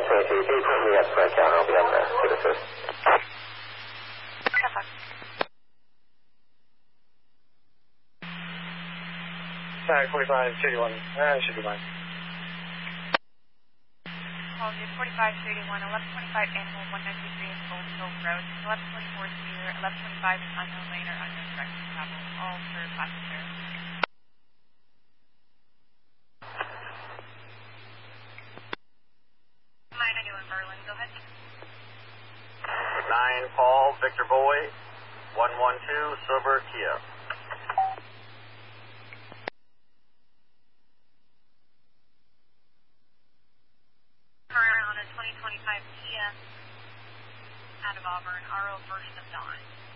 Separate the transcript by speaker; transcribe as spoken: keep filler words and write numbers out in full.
Speaker 1: twenty-two. Can you put me up front counter? I'll be up there to assist.
Speaker 2: Sorry, forty-five thirty-one. Uh, should be fine.
Speaker 3: Call you forty-five thirty-one, eleven twenty-five Animal one ninety-three is Gold Hill Road. eleven twenty-four is here. eleven twenty-five is unknown lane or unknown direction travel. All for passenger. nine ninety-one Berlin, go ahead.
Speaker 4: nine Paul, Victor Boy, one one two, Silver Kia.
Speaker 3: On a twenty twenty-five Kia out of Auburn, R O first of dawn.